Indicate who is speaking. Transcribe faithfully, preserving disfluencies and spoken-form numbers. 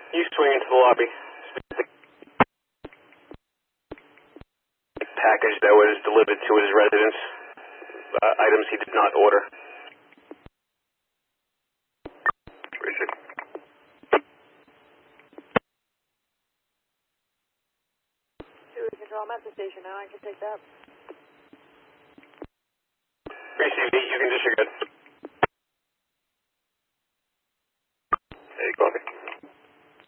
Speaker 1: You swing into the lobby. The package that was delivered to his residence. Uh, items he did not order. Richard.
Speaker 2: Two control message station now. I can take that.
Speaker 1: Receive, you can disregard.